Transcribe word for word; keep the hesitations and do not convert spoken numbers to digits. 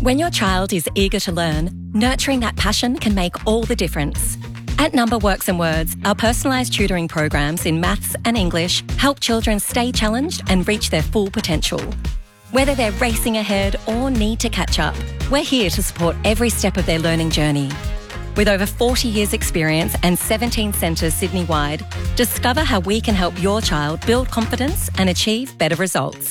When your child is eager to learn, nurturing that passion can make all the difference. At Number Works and Words, our personalised tutoring programs in maths and English help children stay challenged and reach their full potential. Whether they're racing ahead or need to catch up, we're here to support every step of their learning journey. With over forty years experience and seventeen centres Sydney-wide, discover how we can help your child build confidence and achieve better results.